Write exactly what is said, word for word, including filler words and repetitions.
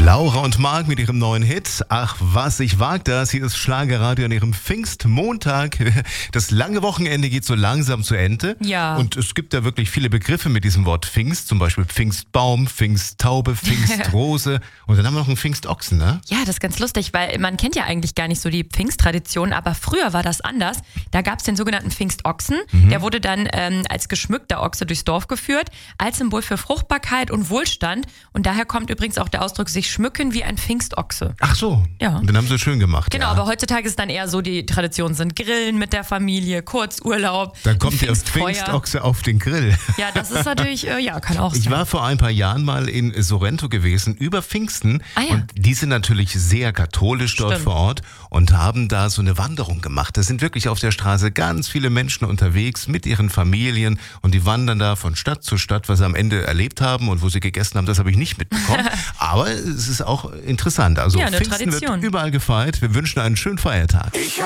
Laura und Marc mit ihrem neuen Hit. Ach, was ich wag das. Hier ist Schlagerradio an ihrem Pfingstmontag. Das lange Wochenende geht so langsam zu Ende. Ja. Und es gibt da wirklich viele Begriffe mit diesem Wort Pfingst. Zum Beispiel Pfingstbaum, Pfingsttaube, Pfingstrose. Und dann haben wir noch einen Pfingstochsen, ne? Ja, das ist ganz lustig, weil man kennt ja eigentlich gar nicht so die Pfingsttradition, aber früher war das anders. Da gab es den sogenannten Pfingstochsen. Mhm. Der wurde dann ähm, als geschmückter Ochse durchs Dorf geführt, als Symbol für Fruchtbarkeit und Wohlstand. Und daher kommt übrigens auch der Ausdruck, sich schmücken wie ein Pfingstochse. Ach so, ja. Und den haben sie schön gemacht. Genau, ja. Aber heutzutage ist dann eher so, die Traditionen sind Grillen mit der Familie, Kurzurlaub. Dann kommt der Pfingstochse auf den Grill. Ja, das ist natürlich, äh, ja, kann auch sein. Ich war vor ein paar Jahren mal in Sorrento gewesen, über Pfingsten. Ah, ja. Und die sind natürlich sehr katholisch dort Stimmt. vor Ort und haben da so eine Wanderung gemacht. Da sind wirklich auf der Straße ganz viele Menschen unterwegs mit ihren Familien und die wandern da von Stadt zu Stadt. Was sie am Ende erlebt haben und wo sie gegessen haben, das habe ich nicht mitbekommen. Aber es ist auch interessant. Also Ja, eine Pfingsten Tradition. wird überall gefeiert. Wir wünschen einen schönen Feiertag.